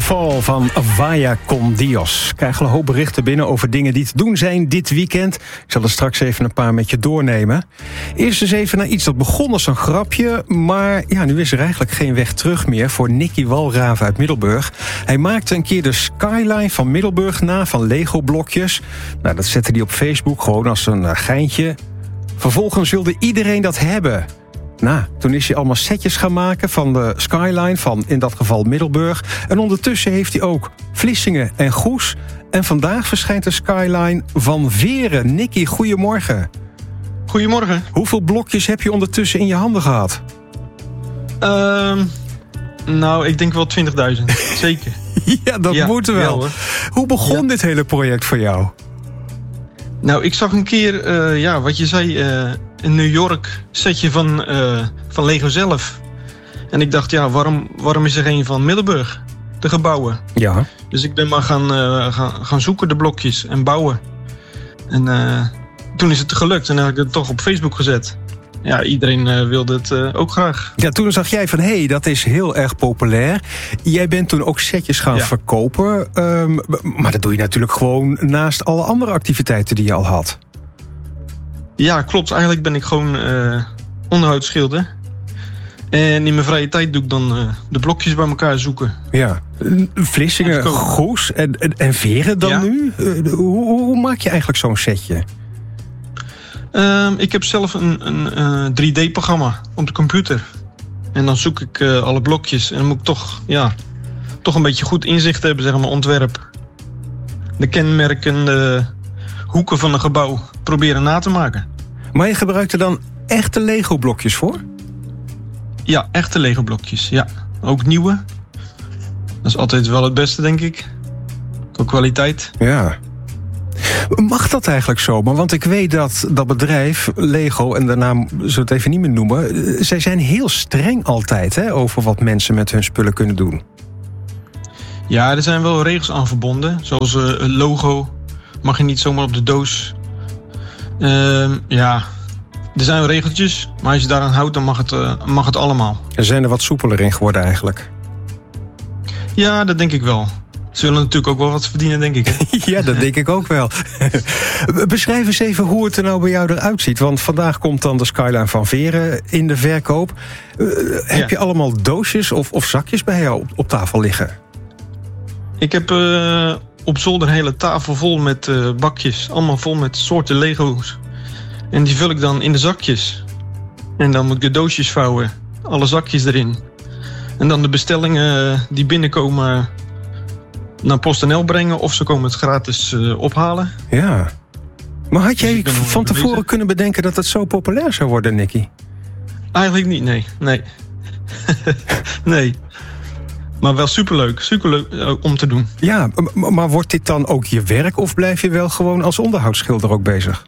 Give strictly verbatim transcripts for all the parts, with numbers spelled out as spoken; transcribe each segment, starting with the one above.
Waterfall van Vaya con Dios. Ik krijg al een hoop berichten binnen over dingen die te doen zijn dit weekend. Ik zal er straks even een paar met je doornemen. Eerst eens even naar iets dat begon als een grapje, maar ja, nu is er eigenlijk geen weg terug meer voor Nicky Walraven uit Middelburg. Hij maakte een keer de skyline van Middelburg na van Lego-blokjes. Nou, dat zette hij op Facebook gewoon als een uh, geintje. Vervolgens wilde iedereen dat hebben. Nou, toen is hij allemaal setjes gaan maken van de skyline van in dat geval Middelburg. En ondertussen heeft hij ook Vlissingen en Goes. En vandaag verschijnt de skyline van Veren. Nicky, goedemorgen. Goedemorgen. Hoeveel blokjes heb je ondertussen in je handen gehad? Uh, nou, ik denk wel twintigduizend. Zeker. Ja, dat ja, moet wel. wel Hoe begon ja. dit hele project voor jou? Nou, ik zag een keer, uh, ja, wat je zei, uh, een New York setje van, uh, van Lego zelf. En ik dacht, ja, waarom, waarom is er geen van Middelburg? De gebouwen. Ja. Dus ik ben maar gaan, uh, gaan, gaan zoeken, de blokjes, en bouwen. En uh, toen is het gelukt en dan heb ik het toch op Facebook gezet. Ja, iedereen uh, wilde het uh, ook graag. Ja, toen zag jij van, hé, hey, dat is heel erg populair. Jij bent toen ook setjes gaan ja. verkopen. Um, maar dat doe je natuurlijk gewoon naast alle andere activiteiten die je al had. Ja, klopt. Eigenlijk ben ik gewoon uh, onderhoudsschilder. En in mijn vrije tijd doe ik dan uh, de blokjes bij elkaar zoeken. Ja, Vlissingen, Goes en, en, en Veren dan ja. nu? Uh, hoe, hoe maak je eigenlijk zo'n setje? Uh, ik heb zelf een, een uh, drie D-programma op de computer. En dan zoek ik uh, alle blokjes. En dan moet ik toch, ja, toch een beetje goed inzicht hebben, zeg maar, ontwerp. De kenmerkende hoeken van een gebouw proberen na te maken. Maar je gebruikt er dan echte Lego-blokjes voor? Ja, echte Lego-blokjes, ja. Ook nieuwe. Dat is altijd wel het beste, denk ik. Ook kwaliteit. Ja. Mag dat eigenlijk zomaar? Want ik weet dat dat bedrijf, Lego, en daarna zullen we het even niet meer noemen, zij zijn heel streng altijd, hè, over wat mensen met hun spullen kunnen doen. Ja, er zijn wel regels aan verbonden. Zoals uh, een logo mag je niet zomaar op de doos. Uh, ja, er zijn wel regeltjes, maar als je daaraan houdt, dan mag het, uh, mag het allemaal. Er zijn er wat soepeler in geworden eigenlijk. Ja, dat denk ik wel. Ze zullen natuurlijk ook wel wat verdienen, denk ik. Hè? Ja, dat denk ik ook wel. Beschrijf eens even hoe het er nou bij jou eruit ziet. Want vandaag komt dan de skyline van Veren in de verkoop. Uh, heb ja. je allemaal doosjes of, of zakjes bij jou op, op tafel liggen? Ik heb uh, op zolder een hele tafel vol met uh, bakjes. Allemaal vol met soorten Lego's. En die vul ik dan in de zakjes. En dan moet ik de doosjes vouwen. Alle zakjes erin. En dan de bestellingen die binnenkomen naar PostNL brengen. Of ze komen het gratis uh, ophalen. Ja. Maar had jij dus van tevoren bezig. kunnen bedenken dat het zo populair zou worden, Nicky? Eigenlijk niet, nee. Nee. nee. Maar wel superleuk. Superleuk uh, om te doen. Ja, maar, maar wordt dit dan ook je werk? Of blijf je wel gewoon als onderhoudsschilder ook bezig?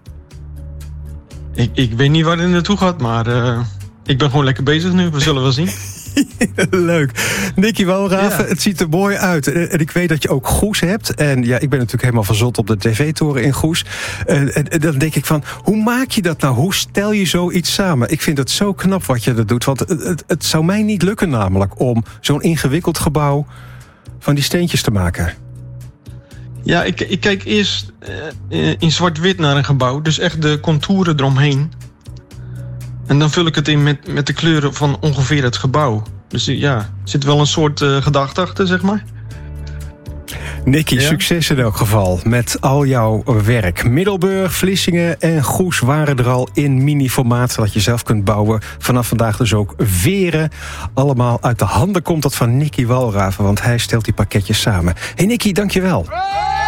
Ik, ik weet niet waar het naartoe gaat, maar uh, ik ben gewoon lekker bezig nu. We zullen wel zien. Leuk. Nicky Walraven, ja. Het ziet er mooi uit. En ik weet dat je ook Goes hebt. En ja, ik ben natuurlijk helemaal verzot op de tv-toren in Goes. En, en, en dan denk ik van, hoe maak je dat nou? Hoe stel je zoiets samen? Ik vind het zo knap wat je dat doet. Want het, het, het zou mij niet lukken namelijk om zo'n ingewikkeld gebouw van die steentjes te maken. Ja, ik, ik kijk eerst uh, in zwart-wit naar een gebouw. Dus echt de contouren eromheen. En dan vul ik het in met, met de kleuren van ongeveer het gebouw. Dus ja, er zit wel een soort uh, gedachte achter, zeg maar. Nicky, ja. succes in elk geval met al jouw werk. Middelburg, Vlissingen en Goes waren er al in mini-formaat, zodat je zelf kunt bouwen. Vanaf vandaag dus ook Veren. Allemaal uit de handen komt dat van Nicky Walraven, want hij stelt die pakketjes samen. Hey Nicky, dankjewel.